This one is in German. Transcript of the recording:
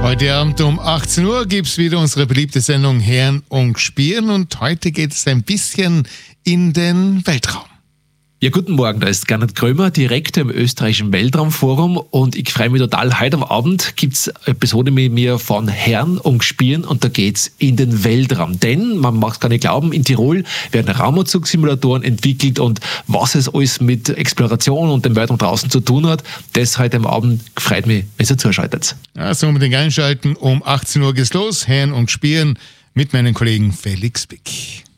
Heute Abend um 18 Uhr gibt es wieder unsere beliebte Sendung Herren und Spieren und heute geht es ein bisschen in den Weltraum. Ja, guten Morgen, da ist Gernot Krömer, Direktor im österreichischen Weltraumforum und ich freue mich total. Heute am Abend gibt es eine Episode mit mir von Herren und Spieren und da geht's in den Weltraum. Denn, man mag es gar nicht glauben, in Tirol werden Raumanzugsimulatoren entwickelt und was es alles mit Exploration und dem Weltraum draußen zu tun hat, das heute am Abend freut mich, wenn ihr zuschaltet. Also unbedingt einschalten, um 18 Uhr geht's los, Herren und Spieren mit meinem Kollegen Felix Bick.